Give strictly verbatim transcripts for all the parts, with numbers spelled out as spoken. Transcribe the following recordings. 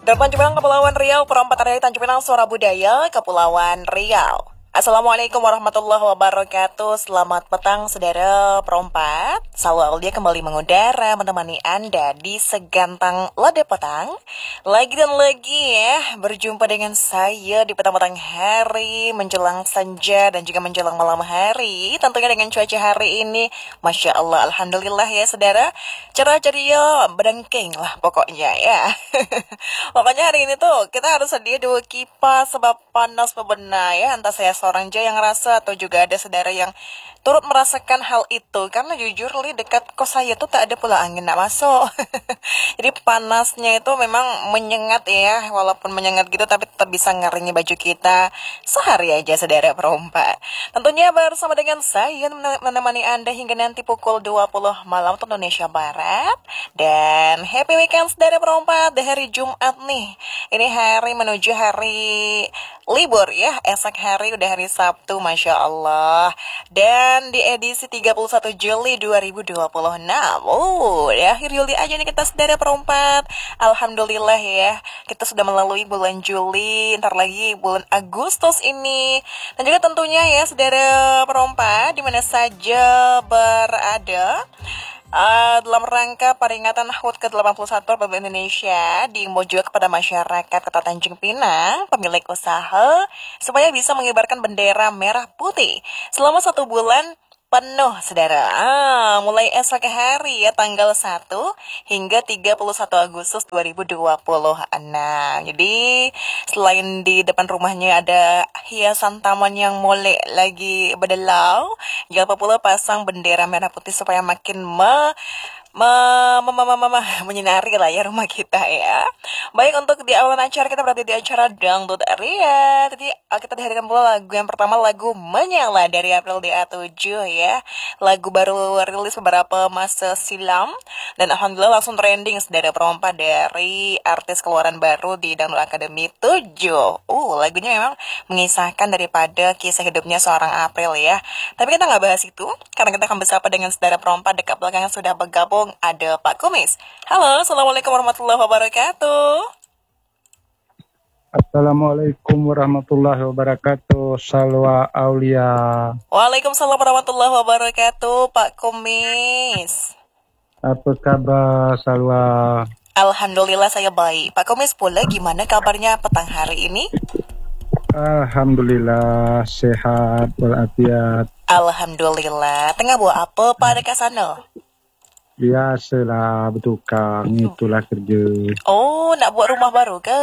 Dari Tanjung Pinang, Kepulauan Riau, perempat dari Tanjung Pinang, Suara Budaya, Kepulauan Riau. Assalamualaikum warahmatullahi wabarakatuh. Selamat petang saudara perempat. Selalu Aulia kembali mengudara menemani Anda di segantang lade petang. Lagi dan lagi ya, berjumpa dengan saya di petang-petang hari menjelang senja dan juga menjelang malam hari. Tentunya dengan cuaca hari ini, Masya Allah, Alhamdulillah ya saudara. Cerah ceria, berdengking lah pokoknya ya. Pokoknya hari ini tuh kita harus sedia dua kipas sebab panas bebenah ya. Entah saya seorang aja yang rasa atau juga ada saudara yang turut merasakan hal itu. Karena jujur li dekat kos saya tuh tak ada pula angin nak masuk. Jadi panasnya itu memang menyengat ya. Walaupun menyengat gitu tapi tetap bisa ngeringi baju kita sehari aja saudara perompak. Tentunya bersama dengan saya menemani Anda hingga nanti pukul dua puluh malam waktu Indonesia Barat. Dan happy weekend saudara perompak di hari Jumat nih. Ini hari menuju hari libur ya. Esok hari udah hari Sabtu, Masya Allah. Dan di edisi tiga puluh satu Juli dua ribu dua puluh enam. Oh, di akhir Juli aja nih kita saudara perempat. Alhamdulillah ya. Kita sudah melalui bulan Juli. Ntar lagi bulan Agustus ini. Dan juga tentunya ya saudara perempat, dimana saja berada, Uh, dalam rangka peringatan H U T ke delapan puluh satu Republik Indonesia diimbau juga kepada masyarakat Kota Tanjung Pinang, pemilik usaha, supaya bisa mengibarkan bendera merah putih selama satu bulan penuh, saudara. Ah, mulai esok hari ya, tanggal satu hingga tiga puluh satu Agustus dua ribu dua puluh enam. Jadi, selain di depan rumahnya ada hiasan taman yang molek lagi berdelau, jangan lupa pula pasang bendera merah putih supaya makin me Me, me, me, me, me, me, menyinari lah ya rumah kita ya. Baik, untuk di awal acara kita berada di acara Dangdut Ria. Tadi kita dihadirkan pula lagu yang pertama, lagu Menyala dari April D A tujuh ya. Lagu baru rilis beberapa masa silam dan alhamdulillah langsung trending saudara perompak dari artis keluaran baru di Dangdut Academy tujuh. Uh, lagunya memang mengisahkan daripada kisah hidupnya seorang April ya. Tapi kita nggak bahas itu karena kita akan bersapa dengan saudara perompak dekat belakang yang sudah bergabung. Ada Pak Kumis. Halo, Assalamualaikum warahmatullahi wabarakatuh. Assalamualaikum warahmatullahi wabarakatuh. Salwa Aulia. Waalaikumsalam warahmatullahi wabarakatuh, Pak Kumis. Apa kabar Salwa? Alhamdulillah saya baik. Pak Kumis pula gimana kabarnya petang hari ini? Alhamdulillah sehat walafiat. Alhamdulillah. Tengah buat apa Pak dekat sana? Biasalah bertukang, itulah kerja. Oh, nak buat rumah baru ke?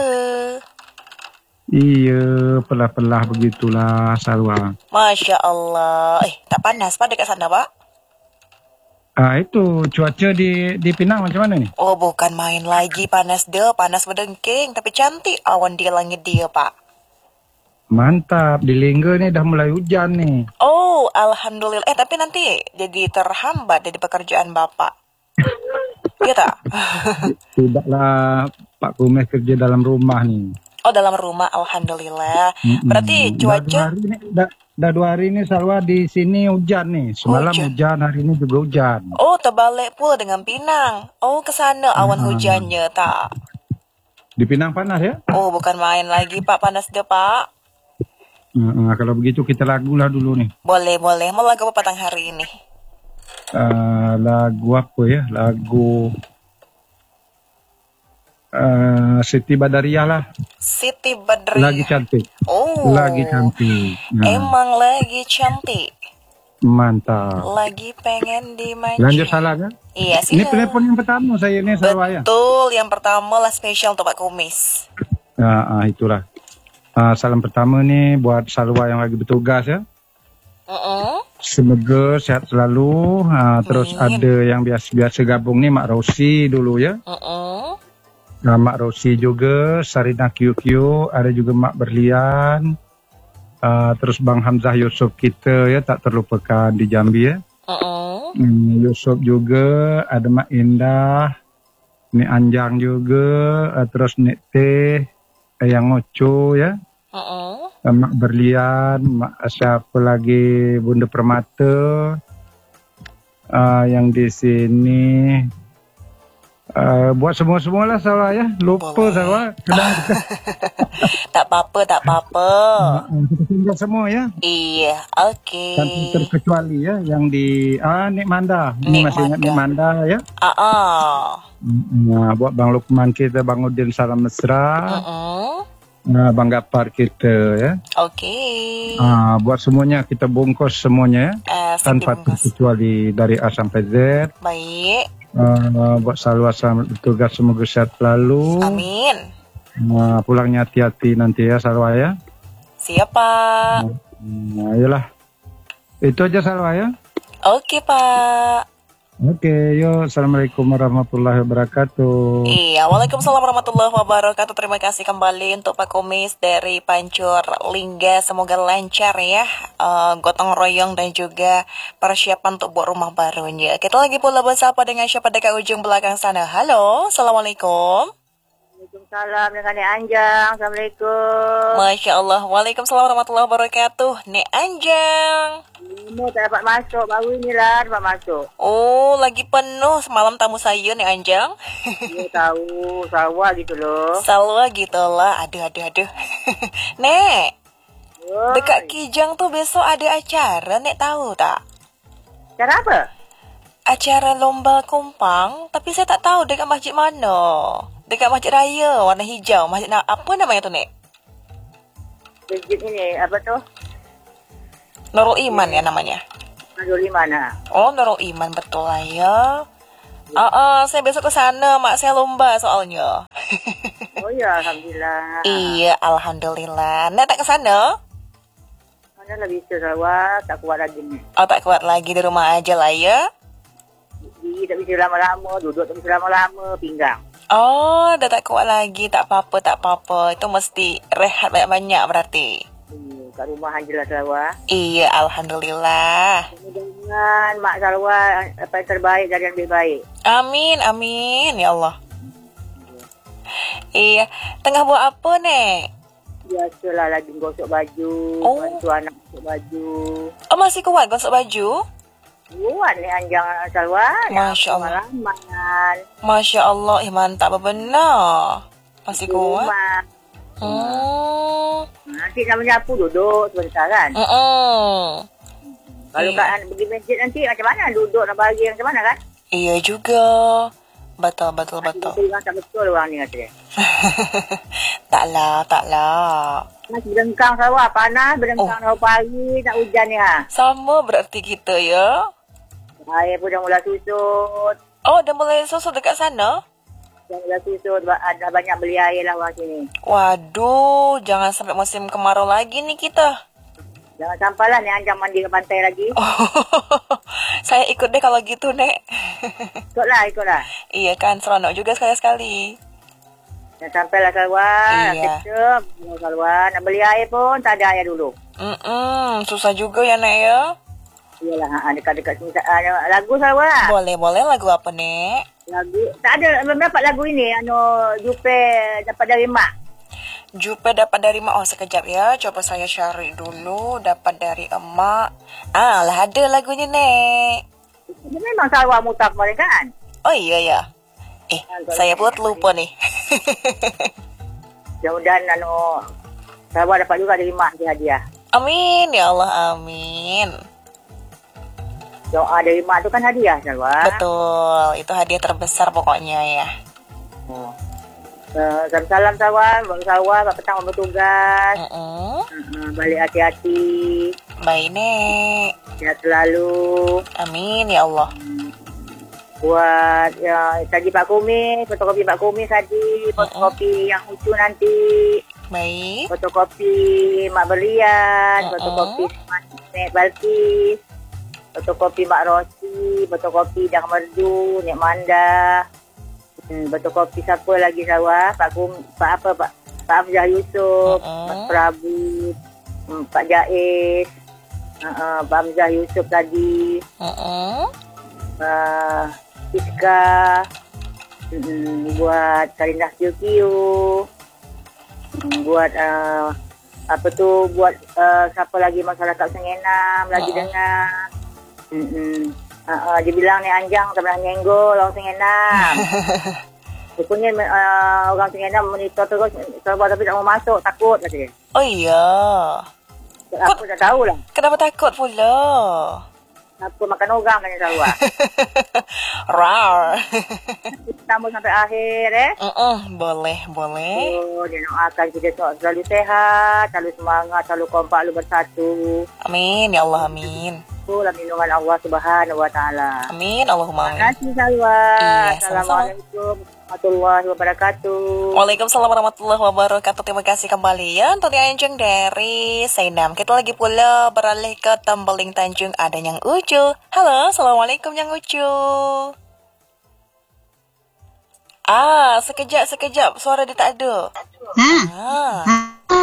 Iya, pelah-pelah begitulah Salwa. Masya Allah. Eh, tak panas Pak dekat sana Pak? Ah, itu cuaca di di Pinang macam mana nih? Oh, bukan main lagi panas deh, panas berdengking, tapi cantik awan di langit dia Pak. Mantap, di Lingga nih dah mulai hujan nih. Oh, alhamdulillah. Eh, tapi nanti jadi terhambat dari pekerjaan Bapak. Iya tak? Tidaklah, Pak Kumis kerja dalam rumah nih. Oh, dalam rumah, alhamdulillah. Berarti cuaca... Dah dua hari ini, dah, dah dua hari ini Salwa di sini hujan nih. Semalam hujan, hujan hari ini juga hujan. Oh, terbalik pula dengan Pinang. Oh, ke sana awan hmm. hujannya tak? Di Pinang panas ya? Oh, bukan main lagi Pak, panas deh Pak. Nah, kalau begitu kita lagu lah dulu nih. Boleh, boleh. Mau lagu apa petang hari ini? Uh, lagu apa ya? Lagu uh, Siti Badariah lah. Siti Badariah. Lagi cantik. Oh. Lagi cantik. Nah. Emang lagi cantik. Mantap. Lagi pengen dimanja. Lanjut salah kan? Iya sih. Ini telepon yang pertama saya ini Salwa ya. Betul, yang pertama lah spesial untuk Pak Kumis. Nah, uh, itulah. Uh, salam pertama nih buat Salwa yang lagi bertugas ya. Uh-uh. Semoga sehat selalu. Uh, terus Amin. Ada yang biasa-biasa gabung nih Mak Rosi dulu ya. Uh-uh. Nah, Mak Rosi juga, Sarina Q Q, ada juga Mak Berlian. Uh, terus Bang Hamzah Yusuf kita ya tak terlupakan di Jambi ya. Uh-uh. Hmm, Yusuf juga, ada Mak Indah, Nek Anjang juga, uh, terus Nek Teh, Yang Ngoco ya. Uh-uh. Mak Berlian, Mak siapa lagi, Bunda Permata, uh, yang di sini Uh, buat semua-semua lah Salwa ya. Lupa Boleh. Salwa. Kadang Tak apa-apa, tak apa-apa. uh, kita tinggal semua ya. Iya, oke. Tanpa terkecuali ya yang di ah Nik Manda. Ini Nik masih ingat Manda. Nik Manda ya. Ah, ah. Nah, buat Bang Lukman kita, Bang Udin salam mesra. Mm-mm. Nah, Bang Gapar kita ya. Oke. Ah, buat semuanya kita bungkus semuanya ya. Eh, Tanpa dibungkus. terkecuali dari A sampai Z. Baik. Uh, buat Salwa selamat bertugas, semoga sehat selalu. Amin. Uh, pulangnya hati-hati nanti ya Salwa ya. Siap, Pak. Nah, ayolah. Itu aja Salwa ya. Oke, Pak. Oke, yuk. Assalamualaikum warahmatullahi wabarakatuh. Iya, waalaikumsalam warahmatullahi wabarakatuh. Terima kasih kembali untuk Pak Kumis dari Pancur Lingga. Semoga lancar ya, uh, gotong royong dan juga persiapan untuk buat rumah barunya. Kita lagi pula bersapa dengan siapa dekat ujung belakang sana. Halo, assalamualaikum. Waalaikumsalam dengan Nek Anjang. Assalamualaikum. Masya Allah, waalaikumsalam warahmatullahi wabarakatuh. Nek Anjang. Ini tak dapat masuk, baru inilah dapat masuk. Oh, lagi penuh semalam tamu saya Nek Anjang. Dia tahu sawah gitu loh. Salwa gitu lah. Aduh, aduh, aduh. Nek, Oi. dekat Kijang tuh besok ada acara, Nek tahu tak? Cara apa? Acara lomba kumpang, tapi saya tak tahu dekat masjid mana. Dekat Masjid Raya, warna hijau. Masjid na- apa namanya tu, Nek? Masjid ini apa tuh? Nurul Iman ya namanya. Nurul Iman ah. Oh, Nurul Iman, betul lah ya. Ah, ah, saya besok ke sana, mak saya lomba soalnya. Oh ya, alhamdulillah. Iya, alhamdulillah. Nek tak ke sana? Mana lah bisa sawah, tak kuat lagi ni. Oh, tak kuat lagi di rumah aja lah ya. Diri tak bisa lama-lama, duduk tak bisa lama-lama, pinggang. Oh, dah tak kuat lagi. Tak apa-apa, tak apa-apa. Itu mesti rehat banyak-banyak berarti. Hmm, kat rumah aja lah sawah. Iya, alhamdulillah. Mudah-mudahan mak sawah apa yang terbaik dari yang lebih baik. Amin, amin. Ya Allah. Iya. Tengah buat apa, Nek? Biasalah lagi gosok baju, Oh. bantu anak gosok baju. Oh, masih kuat gosok baju? Buat ni Anjang Salwa. Masya Allah. Malaman. Masya Allah. Eh, mantap benar. Masih Di kuat? rumah. Hmm. Nanti nak menyapu duduk sebentar kan. Mm-mm. Kalau Iya. kat pergi masjid nanti macam mana duduk nak bagi macam mana kan? Iya juga. Betul, betul, betul. Betul orang tak betul orang ni kata dia. Taklah, taklah. Masih berengkang Sarawak panas berengkang oh. pagi nak hujan ni ha. Sama berarti kita ya. Air pun dah mula susut. Oh, dah mulai susut dekat sana? Dah mula susut ada banyak beli air lah orang sini. Waduh, jangan sampai musim kemarau lagi nih kita. Jangan sampailah ni Anjang mandi ke pantai lagi. Oh, saya ikut deh kalau gitu, Nek. Ikutlah, ikutlah. Iya kan, seronok juga sekali-sekali. Jangan sampailah Sarawak. Iya. Kita mau Sarawak. Nak beli air pun tak ada air dulu. Mm-mm, susah juga ya, Nek ya. Iyalah, ha, dekat-dekat sini. Uh, lagu Sarawak. Boleh-boleh lagu apa, Nek? Lagu. Tak ada, dapat lagu ini. Anu, Jupe dapat dari mak. Jupe dapat dari mak. Oh, sekejap ya. Coba saya cari dulu. Dapat dari emak. Ah, lah ada lagunya, Nek. Dia memang Sarawak mutar kemarin kan? Oh iya ya. Eh, saya pun lupa nih. Mudah-mudahan anu Sarawak dapat juga dari mak dia hadiah. Amin ya Allah, amin. Doa dari mak tu kan hadiah Sarawak. Betul, itu hadiah terbesar pokoknya ya. Oh. Uh, salam Sarawak, Bang Sarawak, Pak Petang bertugas. Mm-mm. Uh, balik hati-hati. Baik, Nek. Sehat selalu. Amin ya Allah. Buat ya, tadi Pak Kumis, fotokopi Pak Kumis tadi, fotokopi yang lucu nanti. Baik. Fotokopi Mak Berlian, Uh-uh. fotokopi Nek Balkis, fotokopi Mak Rosi, fotokopi Dang Merdu, Nek Manda, hmm, fotokopi siapa lagi Sarawak, Pak Kum, Pak apa Pak, Pak Amjah Yusof, Uh-uh. Pak Prabu, hmm, Pak Jais, uh-uh, Pak Amjah Yusof tadi, Mm-mm. uh, Iska, hmm, buat Karindah Kiu-Kiu, buat uh, apa tu buat uh, siapa lagi masyarakat Sengenam lagi uh-uh. dengar. Hmm. Uh, uh, dia bilang ni Anjang tak pernah nyenggol orang Sengenam. Rupanya uh, orang Sengenam monitor terus Sarawak tapi tak mau masuk, takut kata dia. Oh iya. Aku tak tahulah. Kenapa takut pula? Apa makan orang kan Sarawak. Rar. Sambung sampai akhir eh. Uh-uh, boleh, boleh. Oh, dia doakan kita selalu sehat, selalu semangat, selalu kompak, selalu bersatu. Amin, ya Allah, amin. Dalam lindungan Allah Subhanahu wa taala. Amin, Allahumma amin. Terima kasih Salwa. Iya, Assalamualaikum warahmatullahi wabarakatuh. Waalaikumsalam warahmatullahi wabarakatuh. Terima kasih kembali ya untuk Anjang dari Senam. Kita lagi pula beralih ke Tembeling Tanjung. Ada yang Ucu. Halo, Assalamualaikum yang Ucu. Ah, sekejap, sekejap. Suara dia tak ada. Ha. Ah. Ha.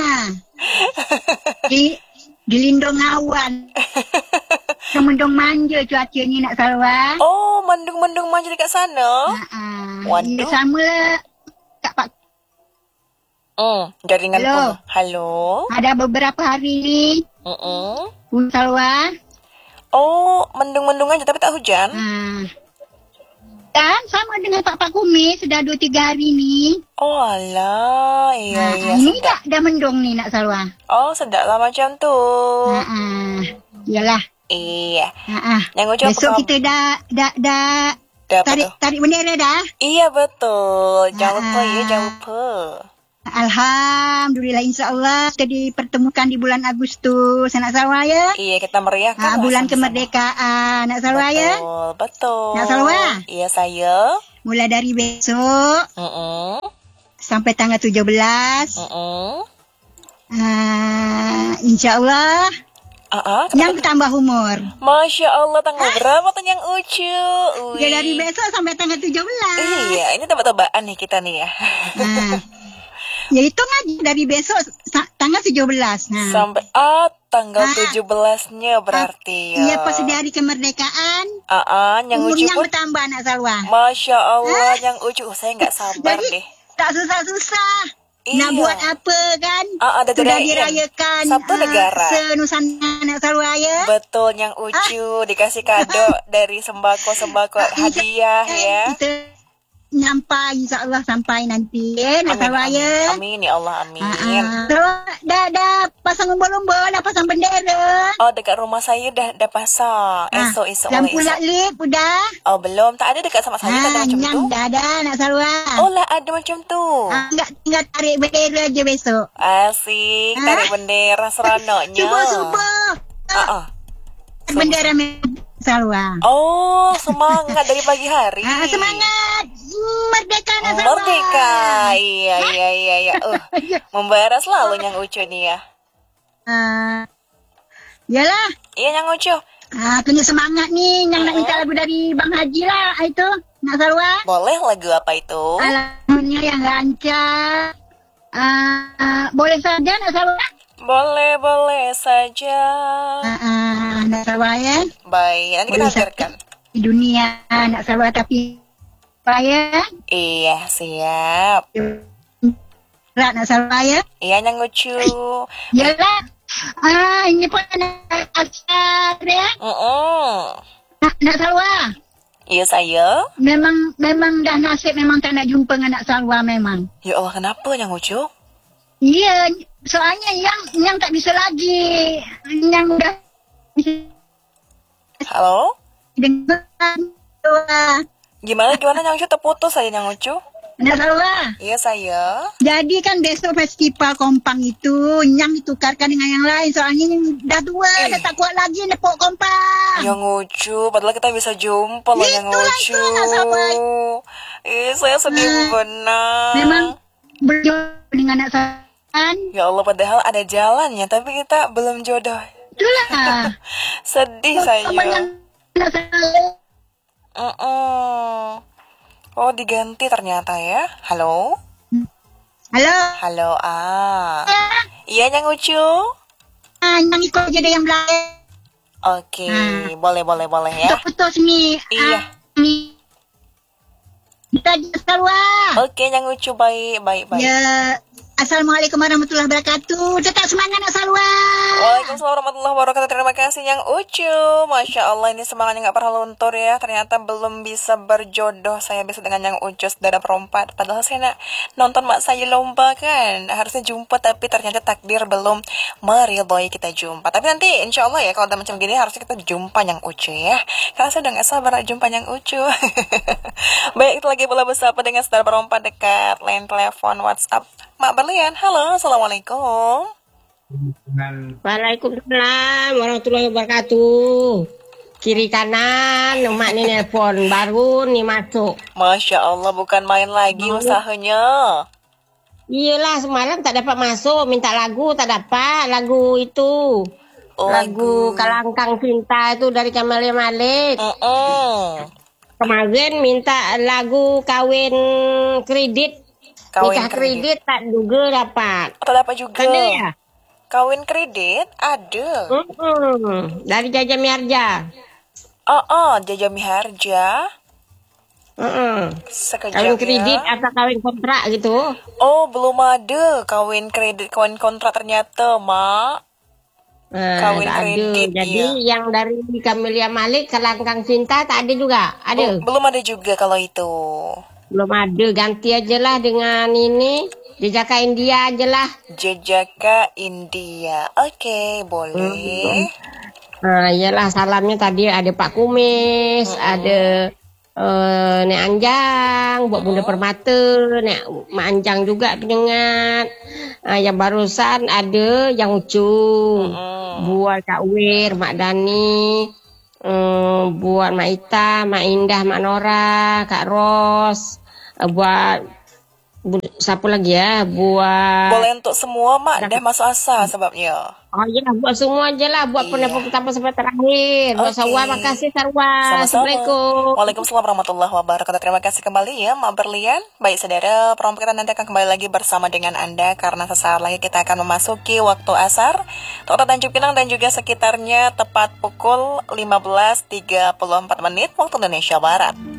Di dilindung awan. Mendung manja cuaca ni nak Sarawak. Oh, mendung-mendung manja dekat sana. Ha. Waduh. Ya, sama lah. Kat Pak. Hmm, jaringan Halo. pun. Halo. Ada beberapa hari ni. Mm-mm. Di Sarawak. Oh, mendung-mendung aja tapi tak hujan. Ha. Dan sama dengan Pak Pak Kumis sudah dua tiga hari ni. Oh alah, iya Ha. iya. Ini sedap. tak dah mendung ni nak Sarawak. Oh, sedap lah macam tu. Ha. Ha. Yalah. Iya. Ha. Ha. Yang ucap Besok kita dah dah dah Dah apa tarik tu? tarik bendera dah. Iya betul. Jangan lupa Ah. ya, jangan lupa. Alhamdulillah, insyaAllah kita dipertemukan di bulan Agustus nak Sarawak ya. Iya, kita meriahkan Ha, lah bulan sama-sama. kemerdekaan nak Sarawak ya. Betul, betul. Nak Sarawak? Iya saya. Mulai dari besok Mm-mm. sampai tanggal tujuh belas. Mm-mm. Uh, InsyaAllah Ah, ah, yang bertambah umur. Masya Allah, tanggal berapa tuh yang Ucu? Ui. Ya dari besok sampai tanggal tujuh belas. Iya, ini tebak-tebakan nih kita nih ya. Nah, ya hitung aja dari besok sa- tanggal tujuh belas. Nah, Sampai ah tanggal Ah. tujuh belasnya berarti ya. iya pas di hari kemerdekaan Ah, ah, yang Ucu umurnya pun. bertambah nak Sarawak. Masya Allah, yang Ucu. Oh, saya nggak sabar Jadi deh. tak susah-susah. Iya. Nak buat apa kan? Ah, ada Sudah dirayain. dirayakan Satu ah, negara. senusantara nak Sarawak ya. Betul, yang Ucu dikasih kado dari sembako-sembako Ah, insya- hadiah eh, ya. Kita nyampai insyaAllah sampai nanti ya nak Sarawak Amin, ya. amin, amin ya Allah, amin. Ah, ah. Sarawak dah dah pasang umbul-umbul, dah pasang bendera. Oh, dekat rumah saya dah dah pasang. Ah, Esok-esok lampu oleh esok. laklip udah. Oh, belum. Tak ada dekat sama saya, tak ada Ah, macam yang tu. dah ada nak Sarawak. Oh, lah ada macam tu. Ah, enggak tinggal tarik bendera je besok. Asik, Ah. tarik bendera seronoknya. Subuh-subuh. Ah, ah. Bendera merah Sarawak. Oh, semangat dari pagi hari. Ah, semangat merdeka nak Sarawak. Merdeka. Iya, iya, iya, iya. Uh, membara selalu yang Ucu nih ya. Ah, yalah. Iya, yang Ucu. Ah, kena semangat ni. Yang nak minta lagu dari Bang Haji lah. ah, Itu. Nak Sarawak. Boleh lagu apa itu? Alamnya yang lancar. Ah, ah, boleh saja nak Sarawak. Boleh, boleh saja. Ah, ah, nak Sarawak ya. Baik, nanti kita Boleh hadirkan. Di dunia nak Sarawak tapi apa ya. Iya, siap. Rak nak Sarawak ya. Iya, yang Ucu. Yalah. Ah, ini pun nak asar ya. Mm-mm. Nak, nak Sarawak. Iya, saya. Memang memang dah nasib memang tak nak jumpa dengan nak Sarawak memang. Ya Allah, kenapa yang Ucu? Iya, soalnya yang yang tak bisa lagi. Yang udah Halo? dengan Gimana, gimana yang Ucu terputus saya yang Ucu? nak Sarawak. Iya, saya. Jadi kan besok festival Kompang itu yang ditukarkan dengan yang lain. Soalnya yang dah tua, Eh. dah tak kuat lagi nepuk Kompang. Yang Ucu, padahal kita bisa jumpa loh yang Itulah Ucu. itu, nak sabar. Eh, saya sedih Ah, benar. Memang berjodoh dengan nak Sarawak. Ya Allah, padahal ada jalannya, tapi kita belum jodoh. Itulah. Sedih Sama saya. dengan nak Sarawak. Mm-mm. Oh, diganti ternyata ya. Halo? Halo. Halo, ah. Ya. Iya, yang Ucu? Ah, yang ikut je dia yang belakang. Oke, Ah. boleh, boleh, boleh ya. Putus ni. Iya. Ah, ni. Kita je Sarawak. Oke, yang Ucu baik, baik, baik. Ya, Assalamualaikum warahmatullahi wabarakatuh. Tetap semangat nak Salwa. Waalaikumsalam warahmatullahi wabarakatuh. Terima kasih yang Ucu. Masya Allah, ini semangatnya nggak pernah luntur ya. Ternyata belum bisa berjodoh saya bisa dengan yang Ucu, saudara perempat. Padahal saya nak nonton mak saya lomba kan. Harusnya jumpa, tapi ternyata takdir belum meridhoi kita jumpa. Tapi nanti insya Allah ya, kalau udah macam gini harusnya kita jumpa yang Ucu ya. Karena saya udah nggak sabar nak jumpa yang Ucu. Baik, itu lagi pula bersama dengan saudara perempat dekat line telepon WhatsApp. Mak Berlian, halo, assalamualaikum. Waalaikumsalam warahmatullahi wabarakatuh. Kiri kanan, mak ni nelpon baru ni masuk. Masya Allah, bukan main lagi Oh. usahanya. Iyalah semalam tak dapat masuk, minta lagu tak dapat lagu itu. Lagu Kalangkang Cinta itu dari Camelia Malik. Mm-mm. Kemarin minta lagu Kawin Kredit. Kawin Nikah kredit. kredit tak juga dapat. Atau dapat juga. Ada ya? Kawin kredit ada. Hmm, dari Jaja Miarja. Oh, oh, Jaja Miharja. Hmm. Sekejap Kawin ya. kredit atau kawin kontrak gitu. Oh, belum ada kawin kredit, kawin kontrak ternyata, Mak. Nah, Kawin tak ada. kredit, Jadi iya. yang dari Camelia Malik Kalangkang Cinta tak ada juga. Oh, Ada. belum ada juga kalau itu. Belum ada. Ganti aja lah dengan ini. Jejaka India aja lah. Jejaka India. Oke, boleh. Nah, iyalah salamnya tadi ada Pak Kumis, ada eh, Nek Anjang, buat Bunda Permata, Nek Mak Anjang juga penyengat. Nah, yang barusan ada yang Ucung, buat Kak Wir, Mak Dani, eh, buat Mak Ita, Mak Indah, Mak Nora, Kak Ros, eh, buat Bu- siapa lagi ya? Buat Boleh untuk semua, Mak. Dah masuk asa sebabnya. Oh iya, buat semua aja lah. Buat Iya. pendapat pertama sampai terakhir. Buat Oke. Sarwa, makasih Sarwa. Sama-sama. Assalamualaikum. Waalaikumsalam warahmatullahi wabarakatuh. Terima kasih kembali ya, Mak Berlian. Baik, saudara, perompak kita nanti akan kembali lagi bersama dengan Anda karena sesaat lagi kita akan memasuki waktu asar. Kota Tanjung Pinang dan juga sekitarnya tepat pukul lima belas tiga puluh empat menit waktu Indonesia Barat.